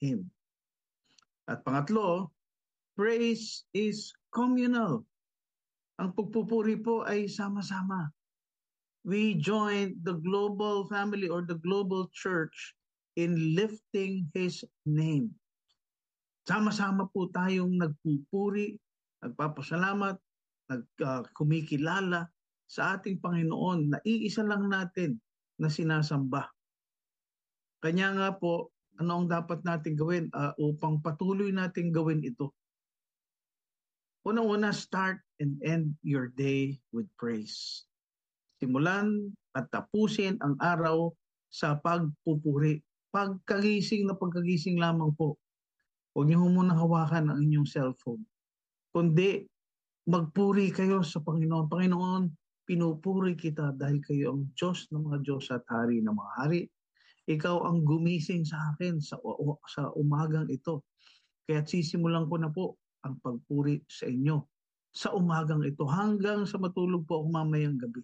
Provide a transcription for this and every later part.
Him. At pangatlo, praise is communal. Ang pagpupuri po ay sama-sama. We join the global family or the global church in lifting His name. Sama-sama po tayong nagpupuri, nagpapasalamat, kumikilala sa ating Panginoon na iisa lang natin na sinasamba. Kanya nga po, ano ang dapat natin gawin upang patuloy natin gawin ito? Unang-una, start and end your day with praise. Simulan at tapusin ang araw sa pagpupuri. Pagkagising lamang po. Huwag niyo muna hawakan ang inyong cellphone. Kundi magpuri kayo sa Panginoon. Panginoon, pinupuri kita dahil kayo ang Diyos ng mga Diyos at Hari ng mga Hari. Ikaw ang gumising sa akin sa umagang ito. Kaya sisimulan ko na po ang pagpuri sa inyo sa umagang ito hanggang sa matulog po ako mamayang gabi.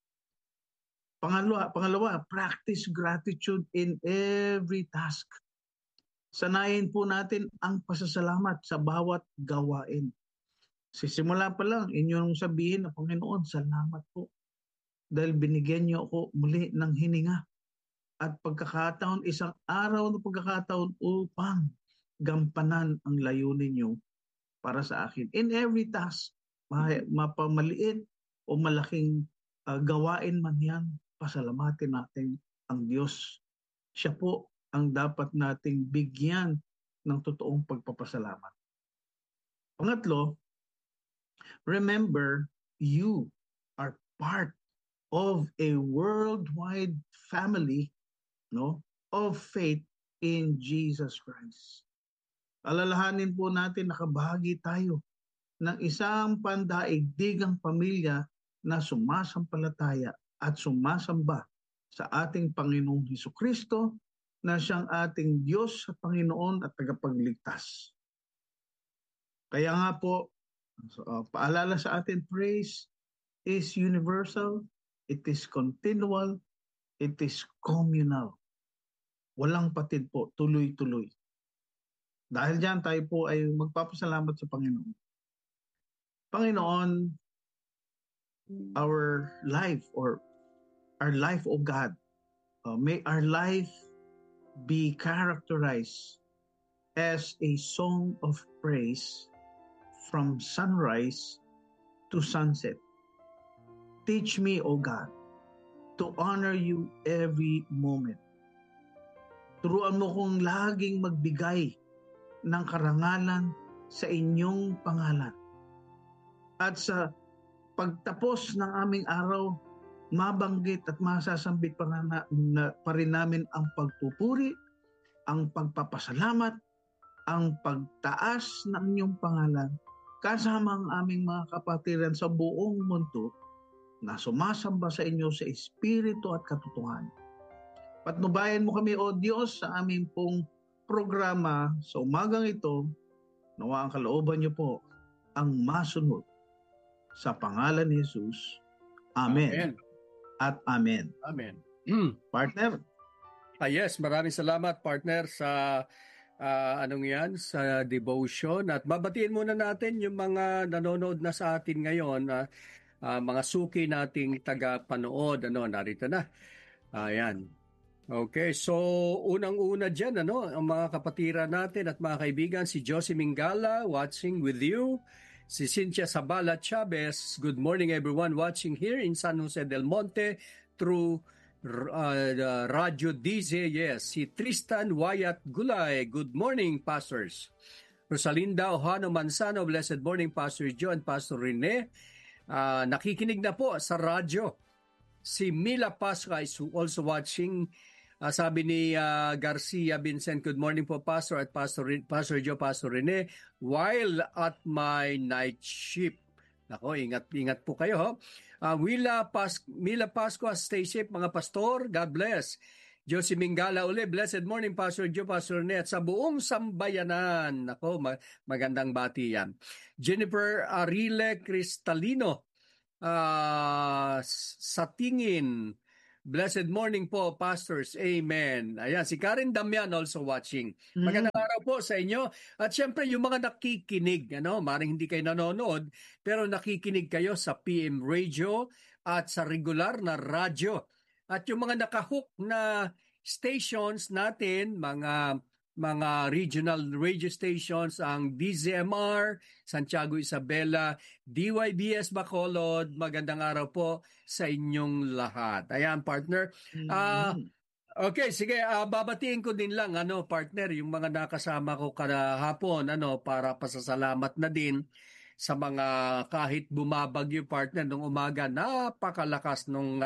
Pangalawa, practice gratitude in every task. Sanayin po natin ang pasasalamat sa bawat gawain. Sisimula pa lang, inyong sabihin na, Panginoon, salamat po. Dahil binigyan niyo ako muli ng hininga at pagkakataon, isang araw na pagkakataon upang gampanan ang layunin niyo para sa akin. In every task, mapamaliit o malaking gawain man yan, pasalamatin natin ang Diyos. Siya po ang dapat nating bigyan ng totoong pagpapasalamat. Pangatlo, remember, you are part of a worldwide family, of faith in Jesus Christ. Alalahanin po natin, nakabahagi tayo ng isang pandaigdigang pamilya na sumasampalataya at sumasamba sa ating Panginoong Hesukristo na siyang ating Diyos at Panginoon at tagapagligtas. Kaya nga po, paalala sa atin, praise is universal, it is continual, it is communal. Walang patid po, tuloy-tuloy. Dahil diyan tayo po ay magpapasalamat sa Panginoon. Panginoon, our life, O God, may our life be characterized as a song of praise from sunrise to sunset. Teach me, O God, to honor you every moment. Turuan mo kong laging magbigay ng karangalan sa inyong pangalan. At sa pagtapos ng aming araw, mabanggit at masasambit pa rin namin ang pagpupuri, ang pagpapasalamat, ang pagtaas ng inyong pangalan, kasama ang aming mga kapatiran sa buong mundo na sumasamba sa inyo sa espiritu at katotohanan. Patnubayan mo kami, O Diyos, sa aming pong programa sa umagang ito. Nawa ang kalooban niyo po ang masunod. Sa pangalan ni Jesus. Amen. Amen. At amen. Amen. Partner? Yes, maraming salamat, partner, sa sa devotion. At babatiin muna natin yung mga nanonood na sa atin ngayon, mga suki nating taga-panood. Narito na. Ayan. Okay, so unang-una dyan, ang mga kapatira natin at mga kaibigan, si Josie Mingala watching with you. Si Cynthia Sabala Chavez, good morning everyone watching here in San Jose del Monte through Radio DJ. Yes, si Tristan Wyatt Gulay, good morning pastors. Rosalinda Ohano Manzano, blessed morning Pastor Joe and Pastor Rene. Nakikinig na po sa radyo. Si Mila Pasca is also watching. Sabi ni Garcia Vincent, good morning po Pastor at Pastor Joe, Pastor Rene, while at my night shift. Nako, ingat po kayo. Mila Pascua, stay safe mga pastor, God bless. Josie Mingala uli, blessed morning Pastor Joe, Pastor Rene, at sa buong sambayanan. Nako, magandang bati yan. Jennifer Arile Cristalino, sa tingin, Blessed morning po, pastors. Amen. Ayan, si Karen Damian also watching. Magandang araw po sa inyo. At syempre, yung mga nakikinig, maring hindi kayo nanonood, pero nakikinig kayo sa PM Radio at sa regular na radyo. At yung mga nakahook na stations natin, mga regional radio stations, ang DZMR, Santiago Isabela, DYBS Bacolod, magandang araw po sa inyong lahat. Ayan, partner. Okay, sige, babatiin ko din lang, partner, yung mga nakasama ko kahapon, para pasasalamat na din sa mga kahit bumabagyo, partner, nung umaga, napakalakas nung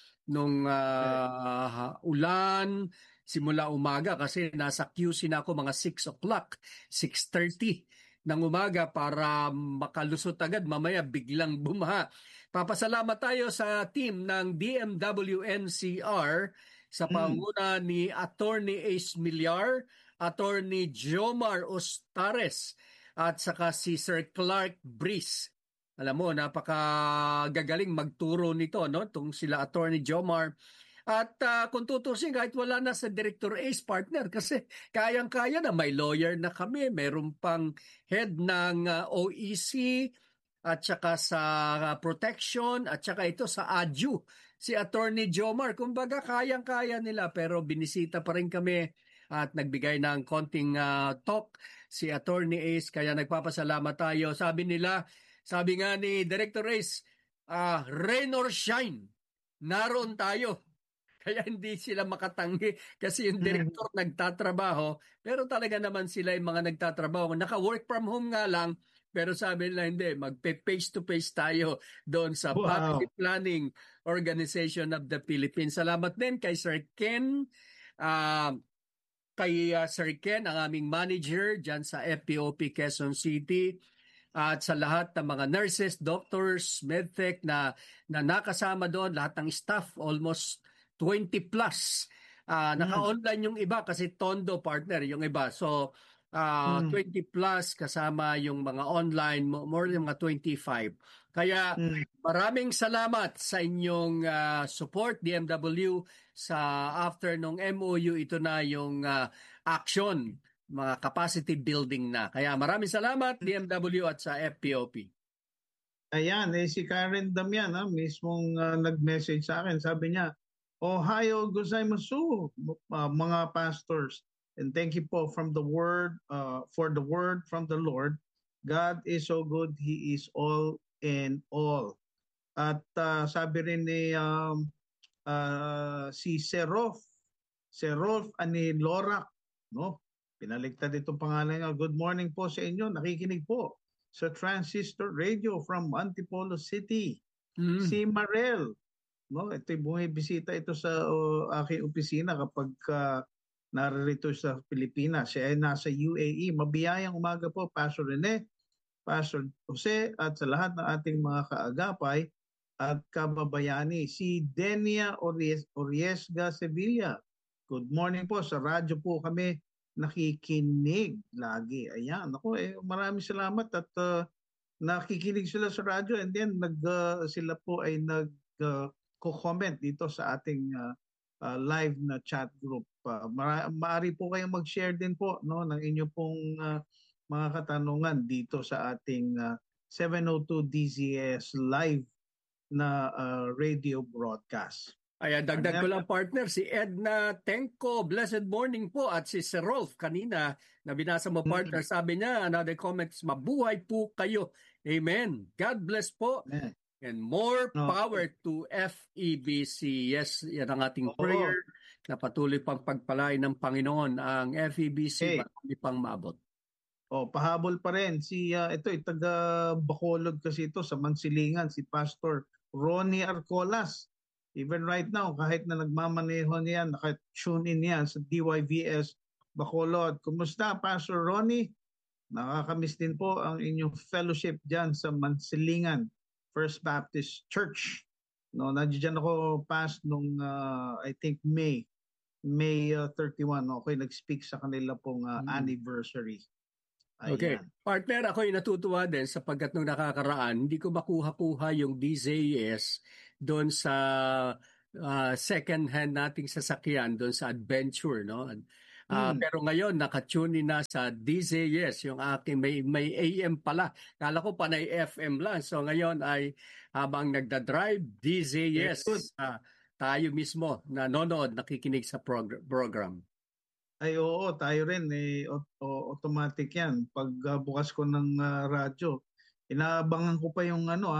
ulan, simula umaga kasi nasa QC na ako mga 6 o'clock, 6:30 ng umaga para makalusot agad, mamaya biglang bumaha. Papasalamat tayo sa team ng DMW NCR sa panguna ni Attorney Ace Millar, Attorney Jomar Ostares, at saka si Sir Clark Brice. Alam mo, napakagagaling magturo nito, itong sila Attorney Jomar. At kung tutusin, kahit wala na sa Director Ace, partner, kasi kayang-kaya na, may lawyer na kami, meron pang head ng OEC, at saka sa protection, at saka ito sa ADU, si Attorney Jomar. Kumbaga, kayang-kaya nila, pero binisita pa rin kami at nagbigay ng konting talk si Attorney Ace, kaya nagpapasalamat tayo. Sabi nga ni Director Ace, rain or shine, naroon tayo. Kaya hindi sila makatanggi kasi yung director nagtatrabaho, pero talaga naman sila yung mga nagtatrabaho. Naka-work from home nga lang, pero sabi nila hindi, magpe-face-to-face tayo doon sa Family Planning Organization of the Philippines. Salamat din kay Sir Ken, ang aming manager dyan sa FPOP Quezon City, at sa lahat ng mga nurses, doctors, medtech na nakasama doon, lahat ng staff, almost 20 plus. Naka-online yung iba kasi Tondo, partner, yung iba. So, 20 plus kasama yung mga online, more than mga 25. Kaya maraming salamat sa inyong support, DMW, sa after nung MOU. Ito na yung action, mga capacity building na. Kaya maraming salamat, DMW at sa FPOP. Ayan, si Karen Damian, mismong nag-message sa akin. Sabi niya, Ohayo gozaimasu, mga pastors. And thank you po for the word from the Lord. God is so good. He is all in all. At sabi rin ni si Serolf ani Lorak, no? Pinaligtad itong pangalan niya. Good morning po sa inyo. Nakikinig po sa Transistor Radio from Antipolo City. Si Marel, no, ito bumibisita ito sa aking opisina kapag naririto sa Pilipinas. Siya ay nasa UAE. Mabiyayang umaga po, Pastor Rene, Pastor Jose, at sa lahat ng ating mga kaagapay at kababayani. Si Denia Oriesga Sevilla. Good morning po. Sa radyo po kami nakikinig lagi. Ayan. Ako, maraming salamat at nakikinig sila sa radyo, and then sila po ay ko-comment dito sa ating live na chat group. Maaari po kayong mag-share din po, no, ng inyo pong mga katanungan dito sa ating 702 DZS live na radio broadcast. Ayan, dagdag ko lang, partner, si Edna Tenko, blessed morning po, at si Sir Rolf kanina na binasa mo, partner, sabi niya, another comments, mabuhay po kayo. Amen. God bless po. Amen. And more power to FEBC. Yes, yan ang ating prayer na patuloy pang pagpalain ng Panginoon ang FEBC, marami pang maabot. Pahabol pa rin si taga Bacolod kasi ito sa Mansilingan, si Pastor Ronnie Arcolas. Even right now, kahit na nagmamaneho niyan, naka-tune in yan sa DYVS Bacolod. Kumusta, Pastor Ronnie? Nakakamiss din po ang inyong fellowship dyan sa Mansilingan First Baptist Church. No, nandiyan ako past nung I think May 31. Okay, nag-speak sa kanila pong anniversary. Ayan. Okay. Partner, ako'y natutuwa din sapagkat nung nakakaraan, hindi ko makuha-kuha yung DZS doon sa second hand nating sasakyan doon sa adventure, no? Hmm. Pero ngayon nakatune na sa DZS yung aking may AM pala. Kala ko panay FM lang. So ngayon ay habang nagda-drive Very good. DZS, tayo mismo nanonood, nakikinig sa program. Ay oo, tayo rin automatic 'yan. Pag bukas ko ng radyo, inaabangan ko pa yung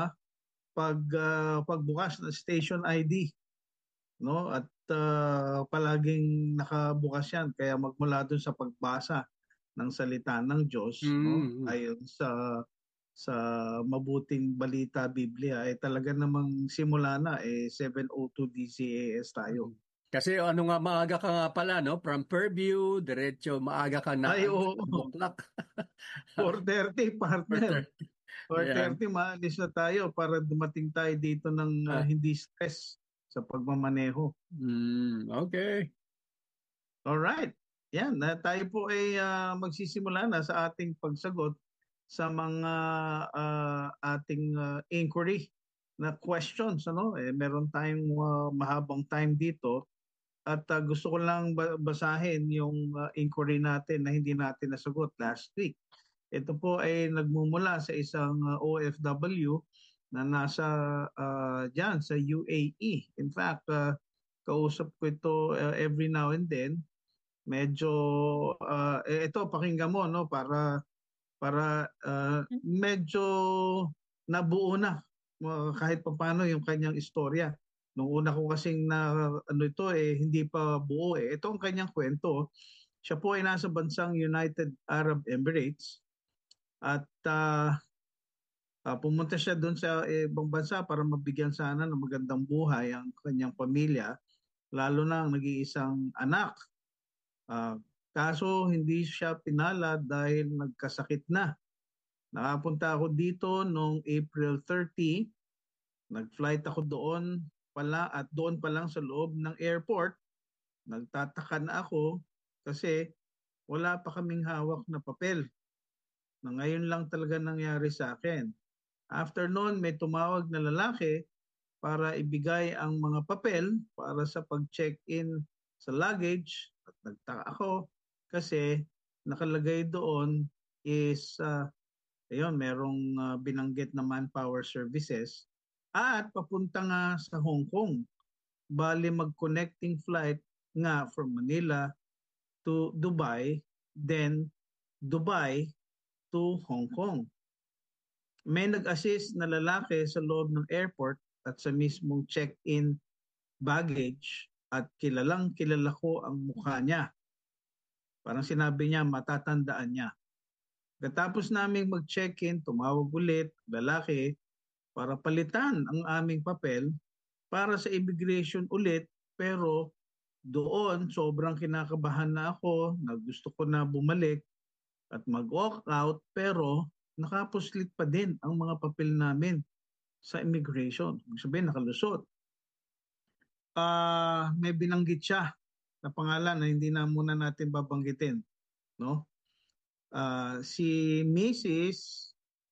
pagbukas ng station ID, no? At palaging nakabukas 'yan kaya magmula doon sa pagbasa ng salita ng Diyos, no? Mm. Ayon sa mabuting balita Biblia ay talaga namang simula na 7:02 DCAS tayo. Kasi ano nga, maaga ka nga pala, no? From Fairview, diretso maaga ka na Ay oo, 2 o'clock. 4:30 partner. 4:30. Ayan. 4:30 maalis na tayo para dumating tayo dito ng Ah, hindi stress sa pagmamaneho. okay. Alright. Yan, tayo po ay magsisimula na sa ating pagsagot sa mga ating inquiry na questions. Meron tayong mahabang time dito at gusto ko lang basahin yung inquiry natin na hindi natin nasagot last week. Ito po ay nagmumula sa isang OFW na nasa dyan sa UAE. In fact, kausap ko ito every now and then. Medyo ito pakinggan mo, no, para medyo nabuo na kahit papaano yung kanyang istorya. Nung una ko kasing na ito hindi pa buo eh. Ito ang kanyang kwento. Siya po ay nasa bansang United Arab Emirates at pumunta siya doon sa ibang bansa para mabigyan sana ng magandang buhay ang kanyang pamilya, lalo na ang nag-iisang anak. Kaso hindi siya pinalad dahil nagkasakit na. Nakapunta ako dito noong April 30. Nag-flight ako doon pala at doon pa lang sa loob ng airport. Nagtataka na ako kasi wala pa kaming hawak na papel na ngayon lang talaga nangyari sa akin. After noon, may tumawag na lalaki para ibigay ang mga papel para sa pag-check-in sa luggage. At nagtaka ako kasi nakalagay doon is merong binanggit na manpower services at papunta nga sa Hong Kong. Bali mag-connecting flight nga from Manila to Dubai, then Dubai to Hong Kong. May nag-assist na lalaki sa loob ng airport at sa mismong check-in baggage at kilalang kilala ko ang mukha niya. Parang sinabi niya, matatandaan niya. Katapos naming mag-check-in, tumawag ulit, lalaki, para palitan ang aming papel para sa immigration ulit, pero doon sobrang kinakabahan na ako, na gusto ko na bumalik at mag-walk out, pero nakapuslit pa din ang mga papel namin sa immigration. Ibig sabihin, nakalusot. May binanggit siya na pangalan na hindi na muna natin babanggitin. No? Si Mrs.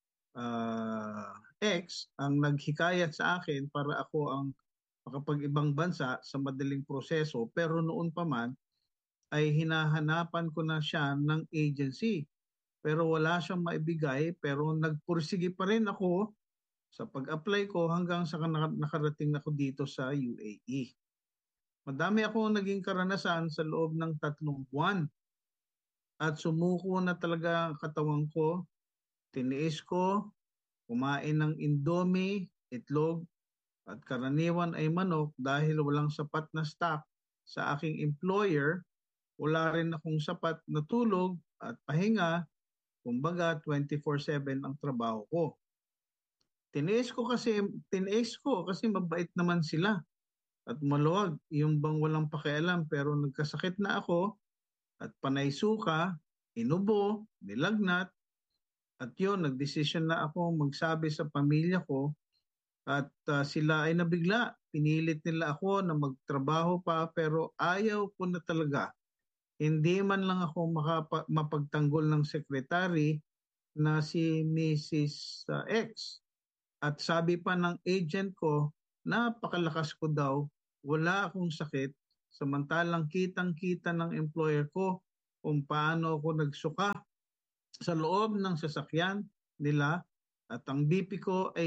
X ang naghikayat sa akin para ako ang makapag-ibang bansa sa madaling proseso, pero noon pa man ay hinahanapan ko na siya ng agency. Pero wala siyang maibigay, pero nagpursige pa rin ako sa pag-apply ko hanggang sa nakarating ako dito sa UAE. Madami akong naging karanasan sa loob ng 3 buwan at sumuko na talaga ang katawan ko. Tiniis ko, kumain ng indomie, itlog at karaniwan ay manok dahil walang sapat na stock sa aking employer. Wala rin akong sapat na tulog at pahinga. Kumbaga 24/7 ang trabaho ko. Tiniis ko kasi mabait naman sila at maluwag, yung bang walang pakialam, pero nagkasakit na ako at panay suka, inubo, nilagnat, at yun, nagdesisyon na ako magsabi sa pamilya ko at sila ay nabigla. Pinilit nila ako na magtrabaho pa pero ayaw ko na talaga. Hindi man lang ako mapagtanggol ng sekretary na si Mrs. X. At sabi pa ng agent ko, napakalakas ko daw wala akong sakit, samantalang kitang-kita ng employer ko kung paano ako nagsuka sa loob ng sasakyan nila at ang BP ko ay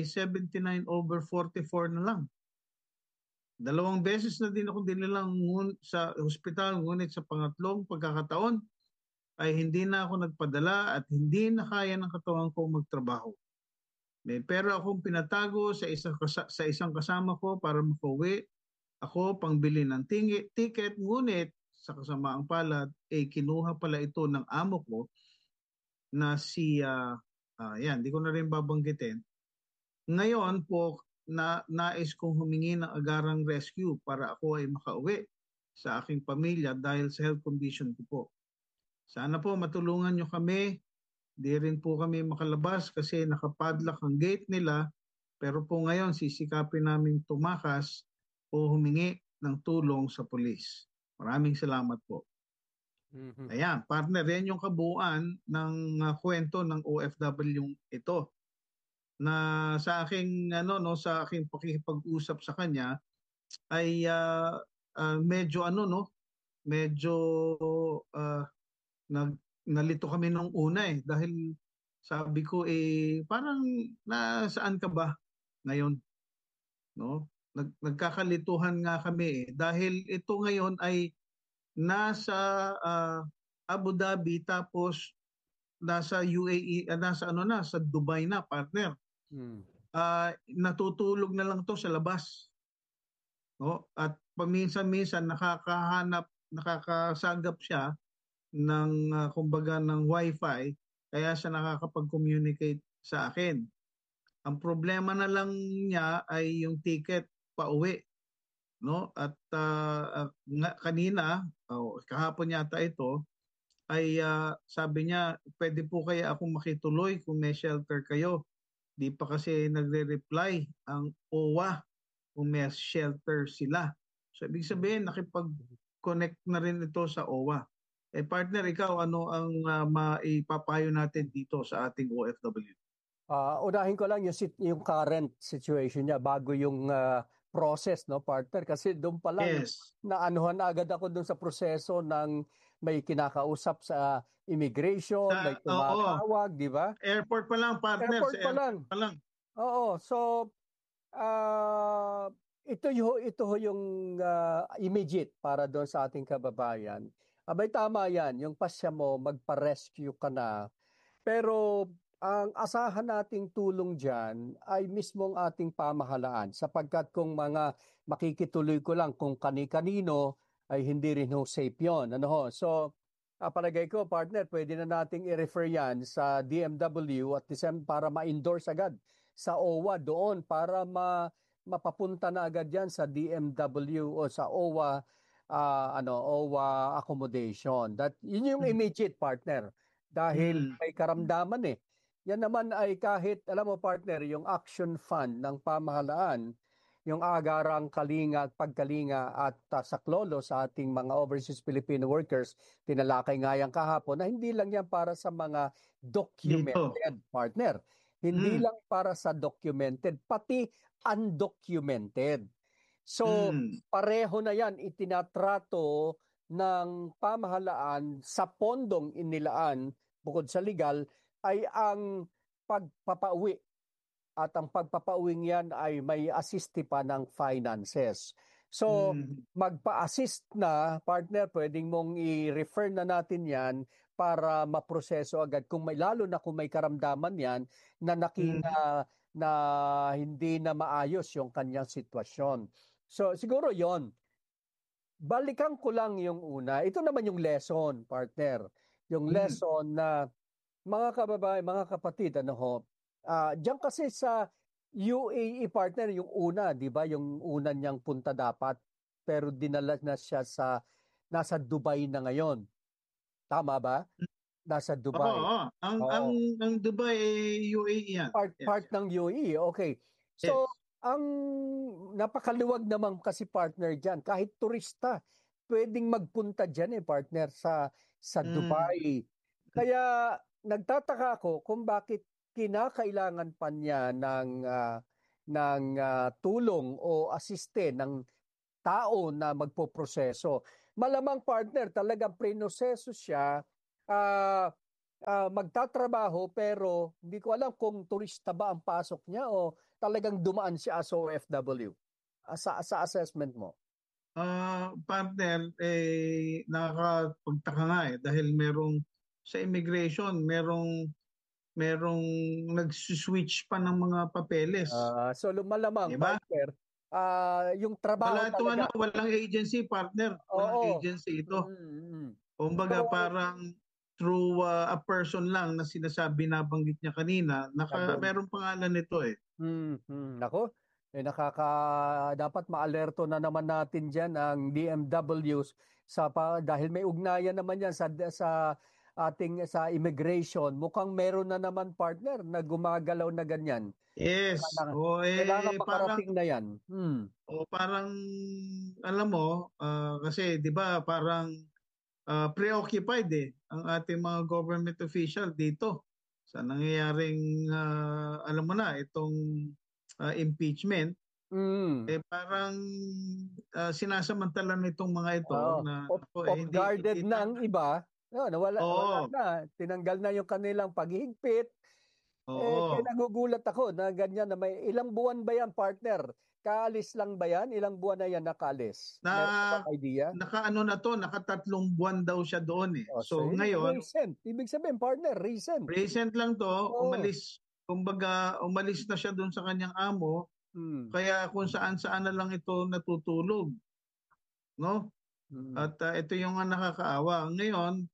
79/44 na lang. Dalawang beses na din ako dinilang sa ospital, ngunit sa pangatlong pagkakataon ay hindi na ako nagpadala at hindi na kaya ng katawan ko magtrabaho. May pera akong pinatago sa isang kasama ko para makauwi ako pangbili ng ticket, ngunit sa kasamaang palad ay kinuha pala ito ng amo ko na si yan, di ko na rin babanggitin. Ngayon po nais kong humingi ng agarang rescue para ako ay makauwi sa aking pamilya dahil sa health condition ko po. Sana po matulungan nyo kami. Di rin po kami makalabas kasi nakapadlock ang gate nila. Pero po ngayon sisikapin namin tumakas o humingi ng tulong sa pulis. Maraming salamat po. Mhm. Ayan, partner, yan yung kabuuan ng kwento ng OFW ito na sa aking sa aking pakikipag-usap sa kanya ay medyo medyo uh, nag nalito kami nung una dahil sabi ko parang nasaan ka ba ngayon, no? Nagkakalituhan nga kami dahil ito ngayon ay nasa Abu Dhabi tapos nasa UAE, nasa sa Dubai na, partner. Mm. Natutulog na lang to sa labas, no? At paminsan-minsan nakakasagap siya ng kumbaga ng wifi kaya siya nakakapag-communicate sa akin. Ang problema na lang niya ay yung ticket pauwi, no? At kanina kahapon yata ito ay sabi niya pwede po kaya akong makituloy kung may shelter kayo. Di pa kasi nagre-reply ang OWA kung may shelter sila. So ibig sabihin nakipag-connect na rin ito sa OWA. Partner, ikaw ano ang maipapayo natin dito sa ating OFW? Unahin ko lang yung current situation niya bago yung process, no, partner? Kasi doon pa lang, Yes. naanuhan na agad ako doon sa proseso ng may kinakausap sa immigration, may Oo, tumatawag, di ba? airport pa lang, partner, sa Airport pa airport lang. pa lang. Oo, so ah ito ho yung immediate para doon sa ating kababayan. Abay, tama yan, yung pasya mo, magpa-rescue ka na, pero ang asahan nating tulong dyan ay mismong ating pamahalaan sapagkat kung mga makikituloy ko lang kung kani-kanino ay hindi rin ho safe yun. Ano ho? So, palagay ko, partner, pwede na nating i-refer yan sa DMW at para ma-endorse agad sa OWA doon para mapapunta na agad yan sa DMW o sa OWA OWA accommodation. Yun yung Mm. immediate, partner, dahil Mm. may karamdaman eh. Yan naman ay kahit, alam mo, partner, yung action fund ng pamahalaan, yung agarang kalinga at pagkalinga at saklolo sa ating mga overseas Filipino workers, tinalakay nga yan kahapon na hindi lang yan para sa mga Dito. documented, partner. Hindi Mm. lang para sa documented, pati undocumented. So, Mm. pareho na yan itinatrato ng pamahalaan sa pondong inilaan bukod sa legal ay ang pagpapauwi. At ang pagpapauwing yan ay may assist pa ng finances. So, Mm. magpa-assist na, partner, pwedeng mong i-refer na natin yan para maproseso agad. Lalo na kung may karamdaman yan na Mm. na hindi na maayos yung kanyang sitwasyon. So, siguro yon. Balikan ko lang yung una. Ito naman yung lesson, partner. Yung Mm. lesson na mga kababae, mga kapatid, ano ho, diyan kasi sa UAE, partner, yung una, di ba? Yung una niyang punta dapat, pero dinala na siya nasa Dubai na ngayon. Tama ba? Nasa Oo, Dubai. oo. Oo. Ang Dubai UAE yan. Yes. Part ng UAE, okay. So, Yes. ang napakaliwag naman kasi, partner, diyan. Kahit turista, pwedeng magpunta diyan partner, sa Mm. Dubai. Kaya nagtataka ako kung bakit kinakailangan pa niya ng tulong o asiste ng tao na magpoproseso. Malamang partner, talagang prinoseso siya, ah, magtatrabaho pero hindi ko alam kung turista ba ang pasok niya o talagang dumaan siya as OFW. Sa assessment mo. Partner, nakakapagtaka nga dahil sa immigration, merong nag-switch pa ng mga papeles. So malamang, Di ba? partner, yung trabaho talaga. Walang agency, partner. Walang Oo. agency ito. Mm. Kumbaga So, parang through a person lang na sinasabi, nabanggit niya kanina, nandun. merong pangalan nito eh. Nako, dapat maalerto na naman natin diyan ang DMWs dahil may ugnayan naman yan sa ating sa immigration. Mukhang meron na naman partner na gumagalaw na ganyan. Yes. Kailangan Parang makarating na yan. parang alam mo, kasi 'di ba parang preoccupied ang ating mga government official dito sa nangyayaring alam mo na itong impeachment. Mm. Parang sinasamantala nitong mga ito na ako, Off-guarded hindi na ang iba. No, wala Oo, na. Tinanggal na yung kanilang paghihigpit. Kaya oo. nagugulat ako na ganyan na may ilang buwan ba yan, partner? Kaalis lang ba yan? Ilang buwan na yan nakaalis? Na Meron ka bang idea? nakaano na to, nakatatlong buwan daw siya doon eh. So So yun, ngayon, recent. Ibig sabihin, partner, recent. recent lang to, Oo. umalis na siya doon sa kanyang amo, Hmm. kaya kung saan-saan na lang ito natutulog, no? Hmm. At ito yung nakakaawa. Ngayon,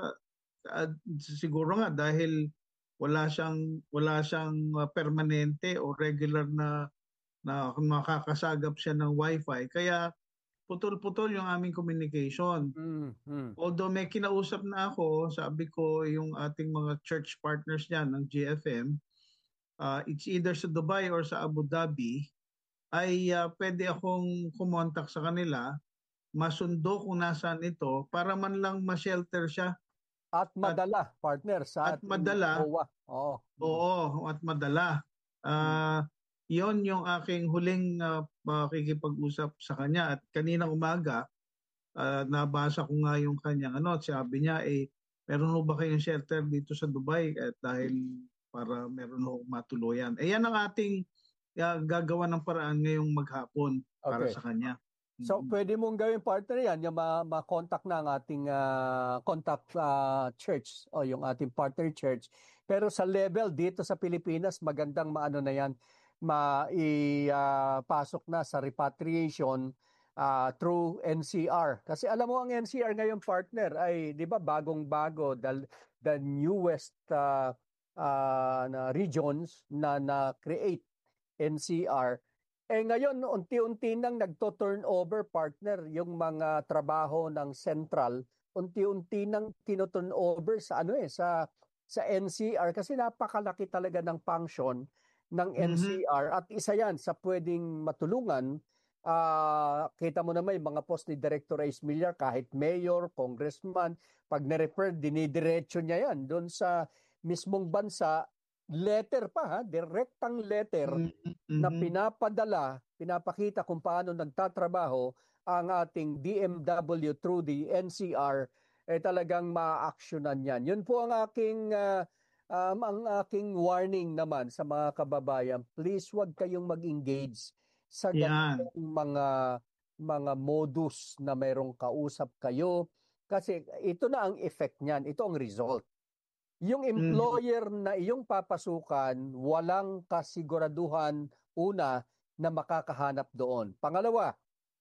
siguro nga dahil wala siyang permanente o regular na makakasagap siya ng wifi, kaya putol-putol yung aming communication. Hmm. Hmm. Although may kinausap na ako, sabi ko yung ating mga church partners niyan ng GFM, it's either sa Dubai or sa Abu Dhabi, ay pwede akong kumontak sa kanila, masundo kung nasaan ito, para man lang ma-shelter siya At at, madala, partner, sa at ating madala, OWA. Oo. Hmm. oo, at madala. Hmm. Yon yung aking huling pakikipag-usap sa kanya. At kanina umaga, nabasa ko nga yung kanyang sabi niya meron ho ba kayong shelter dito sa Dubai dahil para meron ho matuluyan. Yan ang ating gagawa ng paraan ngayong maghapon para Okay. sa kanya. So, Mhm. pwede mong gawin partner yan, yung ma-contact na ang ating contact church o yung ating partner church. Pero sa level dito sa Pilipinas, magandang maano na yan, maipasok na sa repatriation through NCR. Kasi alam mo ang NCR ngayon partner ay, di ba, bagong-bago, the newest na regions na create NCR. Ngayon, unti-unti nang nagto-turnover, partner, yung mga trabaho ng Central, unti-unti nang tino-turnover sa sa NCR kasi napakalaki talaga ng function ng Mhm. NCR at isa yan sa pwedeng matulungan. Kita mo naman yung mga post ni Director Ace Millar, kahit mayor, congressman, pag na-refer, dinidiretso niya yan doon sa mismong bansa, letter pa ha, direktang letter Mhm. na Mhm. pinapakita kung paano nagtatrabaho ang ating DMW through the NCR, talagang ma-actionan yan. Yun po ang aking warning naman sa mga kababayan. Please wag kayong mag-engage sa Yan. ganitong mga modus na mayroong kausap kayo. Kasi ito na ang effect niyan, ito ang result. Yung Mhm. employer na iyong papasukan, walang kasiguraduhan, una, na makakahanap doon. Pangalawa,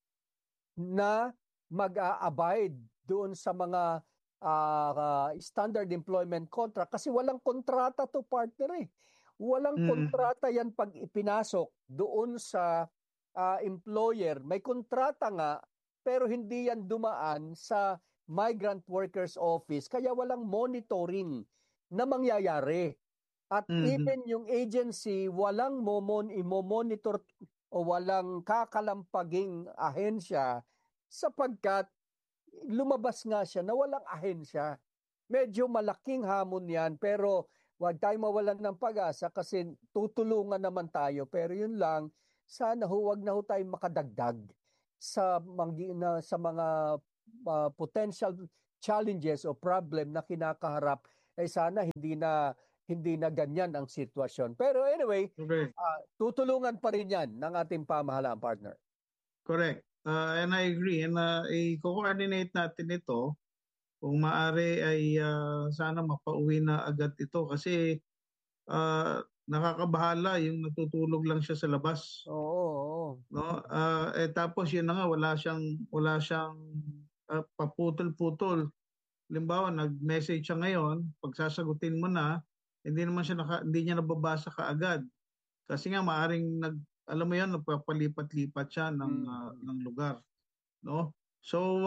na mag-a-abide doon sa mga standard employment contract kasi walang kontrata to partner eh. Walang Mhm. kontrata yan pag ipinasok doon sa employer. May kontrata nga pero hindi yan dumaan sa migrant workers office kaya walang monitoring na mangyayari. At Mhm. even yung agency, walang imo-monitor o walang kakalampaging ahensya sapagkat lumabas nga siya na walang ahensya. Medyo malaking hamon yan pero huwag tayong mawalan ng pag-asa kasi tutulungan naman tayo. Pero yun lang, sana huwag na ho tayong makadagdag sa mga potential challenges o problem na kinakaharap, sana hindi na ganyan ang sitwasyon. Pero anyway, Correct. tutulungan pa rin yan ng ating pamahalaan, partner. Correct. And I agree. And i-coordinate natin ito. Kung maaari ay sana mapauwi na agad ito kasi nakakabahala yung natutulog lang siya sa labas. Oo. No? Tapos yun na nga, wala siyang paputol-putol. Halimbawa, nag-message siya ngayon, pagsasagutin mo na, hindi niya nababasa kaagad. Kasi nga maaring alam mo 'yan, nagpapalipat-lipat siya ng lugar, no? So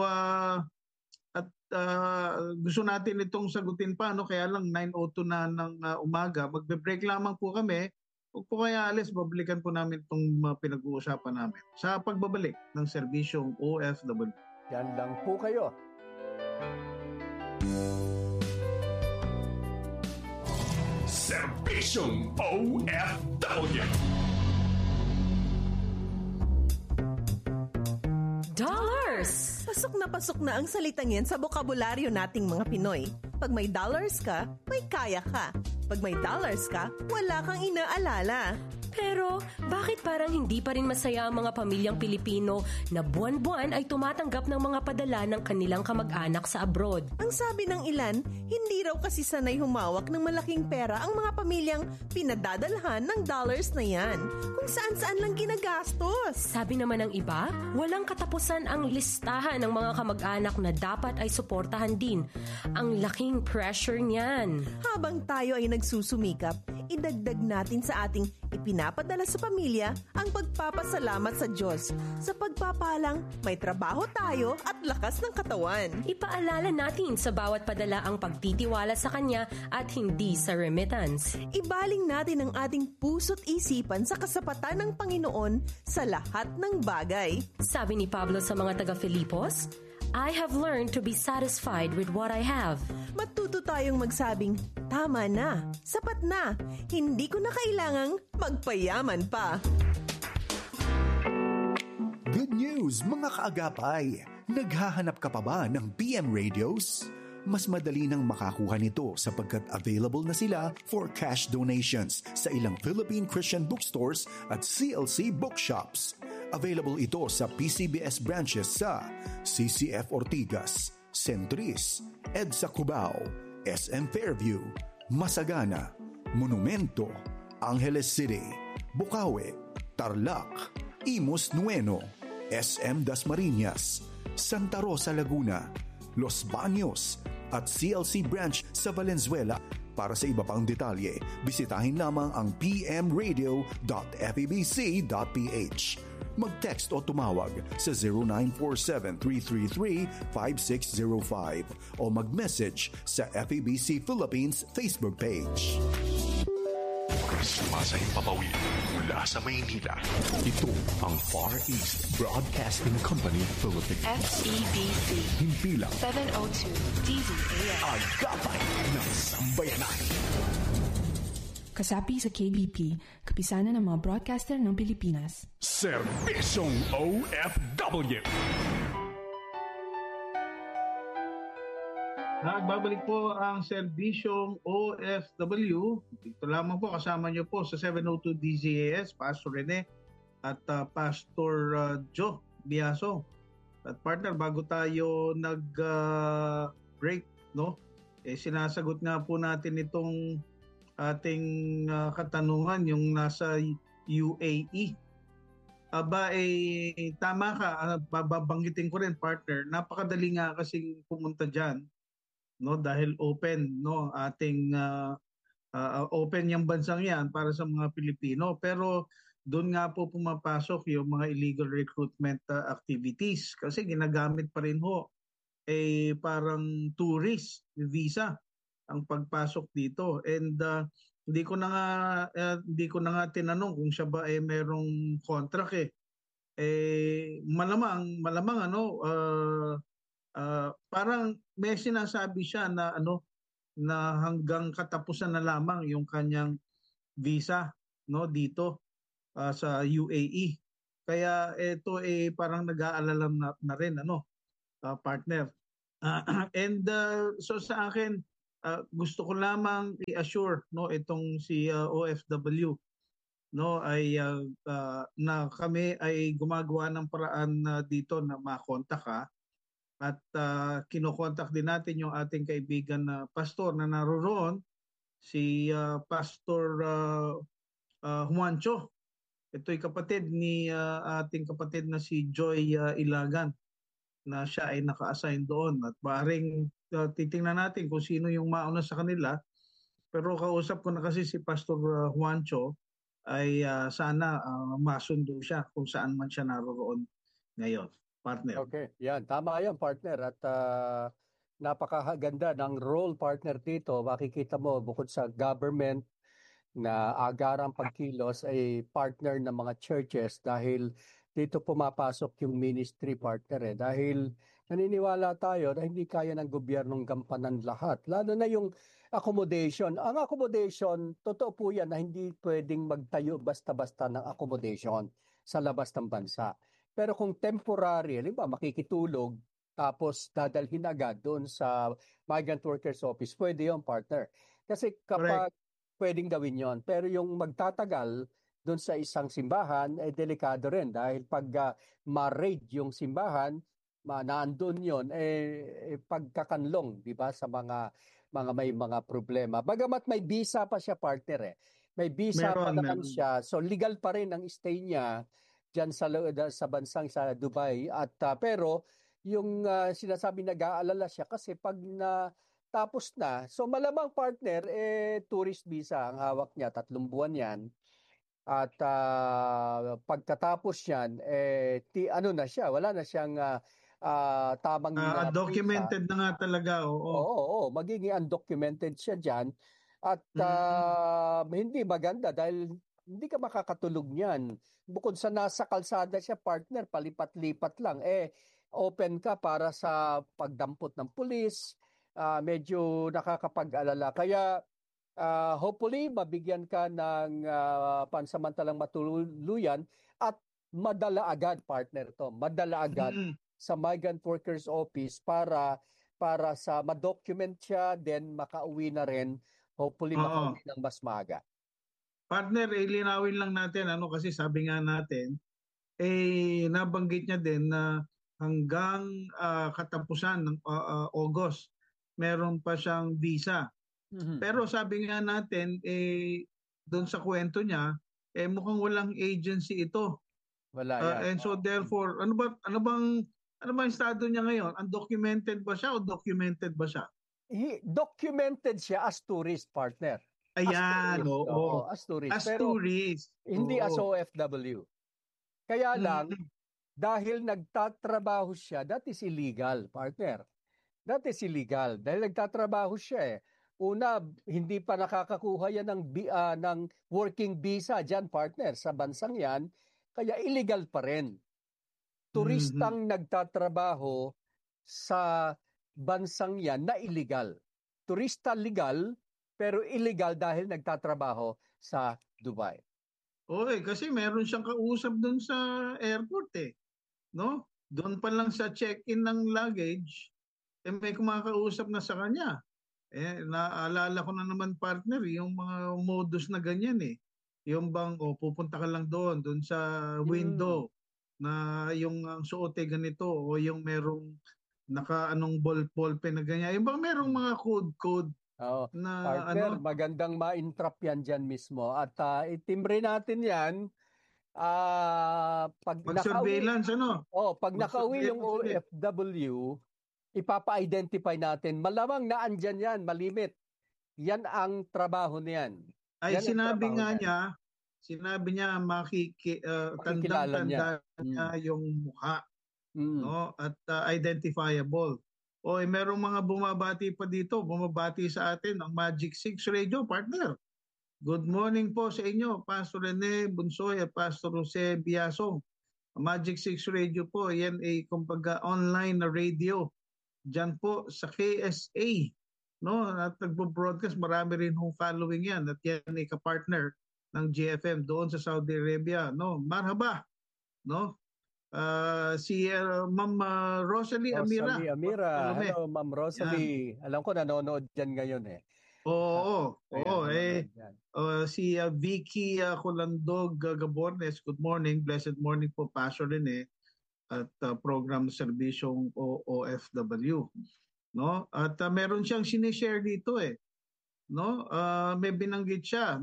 gusto natin itong sagutin pa, no? Kaya lang 9:02 na ng umaga, magbe-break lamang po kami. Huwag po kaya alis, babalikan po namin itong pinag-uusapan namin sa pagbabalik ng serbisyong OFW. Yan lang po kayo. Serbisyong OFW. Dollars! Pasok na ang salitang yan sa bokabularyo nating mga Pinoy. Pag may dollars ka, may kaya ka. Pag may dollars ka, wala kang inaalala. Pero bakit parang hindi pa rin masaya ang mga pamilyang Pilipino na buwan-buwan ay tumatanggap ng mga padala ng kanilang kamag-anak sa abroad? Ang sabi ng ilan, hindi raw kasi sanay humawak ng malaking pera ang mga pamilyang pinadadalhan ng dollars na yan. Kung saan-saan lang ginagastos. Sabi naman ng iba, walang katapusan ang listahan ng mga kamag-anak na dapat ay suportahan din. Ang laking pressure niyan. Habang tayo ay nagsusumikap, idagdag natin sa ating ipinapadala sa pamilya ang pagpapasalamat sa Diyos. Sa pagpapalang, may trabaho tayo at lakas ng katawan. Ipaalala natin sa bawat padala ang pagtitiwala sa Kanya at hindi sa remittance. Ibaling natin ang ating puso't isipan sa kasapatan ng Panginoon sa lahat ng bagay. Sabi ni Pablo sa mga taga-Filipos, I have learned to be satisfied with what I have. Matuto tayong magsabing, tama na, sapat na, hindi ko na kailangang magpayaman pa. Good news mga kaagapay! Naghahanap ka pa ba ng PM radios? Mas madali nang makakuha nito sapagkat available na sila for cash donations sa ilang Philippine Christian bookstores at CLC bookshops. Available ito sa PCBS branches sa CCF Ortigas, Centris, EDSA Cubao, SM Fairview, Masagana, Monumento, Angeles City, Bukawi, Tarlac, Imus Nueno, SM Dasmariñas, Santa Rosa Laguna, Los Baños at CLC branch sa Valenzuela. Para sa iba pang detalye, bisitahin lamang ang pmradio.febc.ph. Mag-text o tumawag sa 0947-333-5605 o mag-message sa FEBC Philippines Facebook page. Sumasay papawid mula sa Maynila. Ito ang Far East Broadcasting Company Philippines. FEBC. Himpilang 702 DZAM. Agapay ng Sambayanan. Kasapi sa KBP, kapisanan ng mga broadcaster ng Pilipinas. Serbisyong OFW. Nagbabalik po ang serbisyong OFW. Ito lamang po, kasama niyo po sa 702 DZAS, Pastor Rene at Pastor Joe Biaso. At partner, bago tayo nag-break, no? Sinasagot nga po natin itong ating katanungan, yung nasa UAE. Tama ka, babanggitin ko rin partner, napakadali nga kasing pumunta dyan, no, dahil open, no, ating open yung bansang yan para sa mga Pilipino, pero doon nga po pumapasok yung mga illegal recruitment activities kasi ginagamit pa rin ho parang tourist visa ang pagpasok dito. And hindi ko na nga tinanong kung siya ba merong contract malamang parang may sinasabi siya na na hanggang katapusan na lamang yung kanyang visa, no, dito sa UAE. Kaya ito parang nag-aalala na rin, partner. So sa akin, gusto ko lamang i-assure, itong si OFW, na kami ay gumagawa ng paraan dito na makontak ka. At kinokontak din natin yung ating kaibigan na pastor na naroroon, si Pastor Juancho. Ito'y kapatid ni ating kapatid na si Joy Ilagan, na siya ay naka-assign doon. At maaaring titingnan natin kung sino yung mauna sa kanila. Pero kausap ko na kasi si Pastor Juancho, ay sana masundo siya kung saan man siya naroroon ngayon, partner. Okay, yan. Tama yan, partner. At napakaganda ng role, partner, dito. Makikita mo, bukod sa government na agarang pagkilos, ay partner ng mga churches dahil dito pumapasok yung ministry, partner. Dahil naniniwala tayo na hindi kaya ng gobyernong gampanan lahat. Lalo na yung accommodation. Ang accommodation, totoo po yan na hindi pwedeng magtayo basta-basta ng accommodation sa labas ng bansa. Pero kung temporary, halimbawa makikitulog, tapos dadalhin agad doon sa Migrant Workers Office, pwede yung partner. Kasi kapag pwedeng gawin yon, pero yung magtatagal doon sa isang simbahan, delikado rin. Dahil pag ma-raid yung simbahan, naandun yun, pagkakanlong, di ba, sa mga may mga problema. Bagamat may visa pa siya, partner. May visa pa naman siya. So legal pa rin ang stay niya diyan sa bansang sa Dubai. At pero yung sinasabi, nag-aalala siya kasi pag tapos na, so malamang, partner, tourist visa ang hawak niya, 3 buwan yan. At pagkatapos yan, ano na siya, wala na siyang tamang documented visa. na nga talaga. Oo, magiging undocumented siya dyan. At hindi maganda dahil hindi ka makakatulog niyan. Bukod sa nasa kalsada siya, partner, palipat-lipat lang. Open ka para sa pagdampot ng pulis. Medyo nakakapag-alala. Kaya hopefully mabigyan ka ng pansamantalang matuluyan at madala agad, partner, to. Madala agad sa Migrant Workers Office para sa ma-document siya, then makauwi na rin. Hopefully makauwi ng mas maaga. Partner, linawin lang natin, kasi sabi nga natin, nabanggit niya din na hanggang katapusan ng August, meron pa siyang visa. Pero sabi nga natin, doon sa kwento niya, mukhang walang agency ito. Wala yan. And so therefore, ano bang estado niya ngayon? Undocumented ba siya o documented ba siya? Documented siya as tourist, partner. Ayan, oo. As tourist. As pero tourist. Hindi as OFW. Kaya lang, dahil nagtatrabaho siya, that is illegal, partner. That is illegal. Dahil nagtatrabaho siya. Una, hindi pa nakakakuha yan ng working visa dyan, partner, sa bansang yan. Kaya illegal pa rin. Turistang nagtatrabaho sa bansang yan na illegal. Turista legal, pero illegal dahil nagtatrabaho sa Dubai. Kasi meron siyang kausap doon sa airport no? Doon pa lang sa check-in ng luggage, may kumakausap na sa kanya. Naalala ko na naman, partner, yung mga modus na ganyan Yung bang, pupunta ka lang doon sa window na yung ang suote ganito o yung merong naka-anong ballpen na ganyan. Yung bang merong mga code na partner, magandang ma-entrap yan dyan mismo. At itimbre natin yan pag surveillance, pag nakauwi yung OFW, ipapa-identify natin. Malamang na andyan yan, malimit. Yan ang trabaho niyan. Sinabi niya tandang-tanda niya yung mukha. No? At identifiable. Merong mga bumabati pa dito. Bumabati sa atin ang Magic 6 Radio, partner. Good morning po sa inyo, Pastor Rene Bunsoy at Pastor Jose Biasong. Magic 6 Radio po, yan ay kumbaga online na radio. Diyan po sa KSA, no? At nagbo-broadcast, marami rin hong following yan. At yan ay ka-partner ng GFM doon sa Saudi Arabia, no? Marhaba. no? Si Ma'am Rosalie Amira Rosalie Amira. Bartolome. Hello, Ma'am Yan. Rosalie. Alam ko nanonood dyan ngayon eh. Oo, oo. Ayan, nanonood yan. Si Vicky Colandog Gabornes, good morning. Blessed morning po, Pastor Rene at program serbisyong OFW. No? At meron siyang sinishare dito eh. No? May binanggit siya.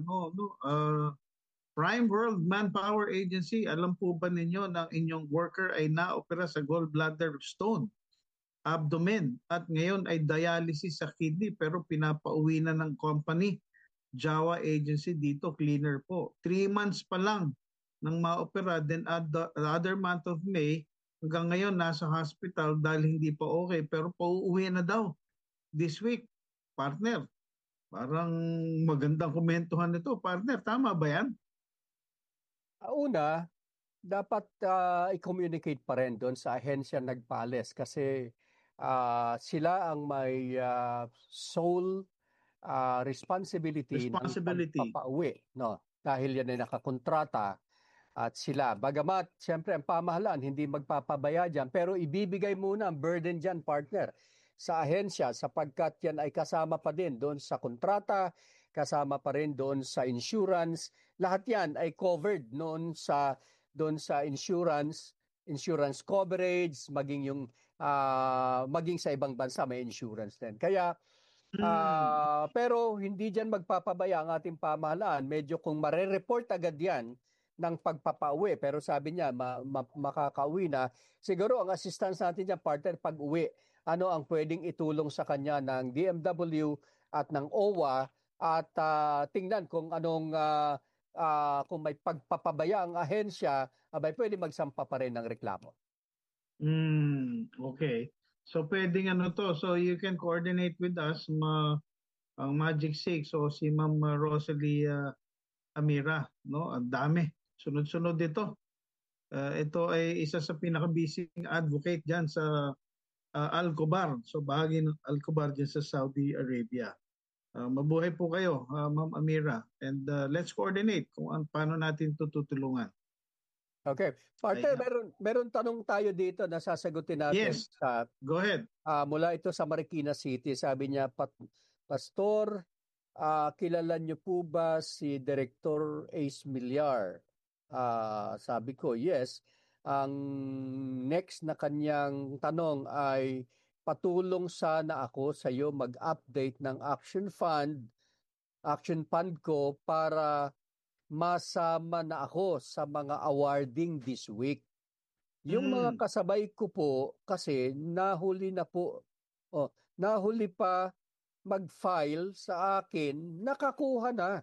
Prime World Manpower Agency, alam po ba ninyo na ang inyong worker ay naopera sa gallbladder stone, abdomen, at ngayon ay dialysis sa kidney pero pinapauwi na ng company, Jawa Agency dito, cleaner po. 3 months pa lang nang maopera, then at the other month of May, hanggang ngayon nasa hospital dahil hindi pa okay, pero pauuwi na daw this week, partner. Parang magandang komentuhan nito, partner. Tama ba yan? Una, dapat i-communicate pa rin doon sa ahensya nagpales kasi sila ang may sole responsibility ng Responsibility. pagpapauwi, no? Dahil yan ay nakakontrata at sila. Bagamat, siyempre, ang pamahalaan hindi magpapabaya dyan, pero ibibigay muna ang burden dyan, partner, sa ahensya sapagkat yan ay kasama pa din doon sa kontrata, kasama pa rin doon sa insurance. Lahat yan ay covered doon sa insurance coverage, maging sa ibang bansa may insurance din. Kaya pero hindi dyan magpapabaya ang ating pamahalaan. Medyo kung marereport agad yan ng pagpapauwi, pero sabi niya makakauwi na, siguro ang assistance natin dyan, partner, pag-uwi, ano ang pwedeng itulong sa kanya ng DMW at ng OWA at tingnan kung kung may pagpapabaya ang ahensya, abay pwede magsampa pa rin ng reklamo. Okay. So pwedeng so you can coordinate with us, ang Magic 6 o si Ma'am Rosalie Amira, no? Ang dami. Sunod-sunod dito. Ito ay isa sa pinaka-busy advocate diyan sa Al-Khobar. So bahagi ng Al-Khobar diyan sa Saudi Arabia. Mabuhay po kayo, Ma'am Amira. And let's coordinate kung paano natin tutulungan. Okay. Partner, meron tanong tayo dito na sasagutin natin. Yes. Go ahead. Mula ito sa Marikina City. Sabi niya, Pastor, kilala niyo po ba si Director Ace Millar? Sabi ko, yes. Ang next na kanyang tanong ay, patulong sana ako sa iyo mag-update ng action fund ko para masama na ako sa mga awarding this week. Yung mga kasabay ko po kasi nahuli pa mag-file sa akin, nakakuha na.